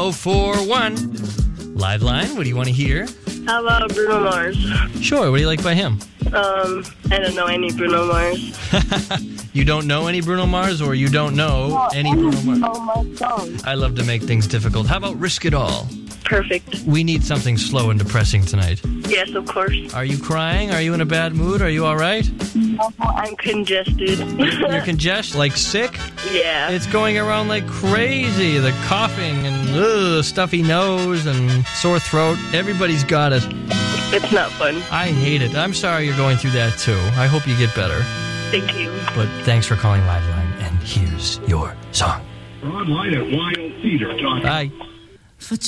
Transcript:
1041. Live line, what do you want to hear? How about Bruno Mars? Sure, what do you like by him? I don't know any Bruno Mars. You don't know any Bruno Mars, or you don't know any Bruno Mars? My song. I love to make things difficult. How about Risk It All? Perfect. We need something slow and depressing tonight. Yes, of course. Are you crying? Are you in a bad mood? Are you all right? I'm congested. You're congested, like sick? Yeah. It's going around like crazy. The coughing and stuffy nose and sore throat. Everybody's got it. It's not fun. I hate it. I'm sorry you're going through that too. I hope you get better. Thank you. But thanks for calling Liveline, and here's your song. We're online at wildtheater.com. Bye.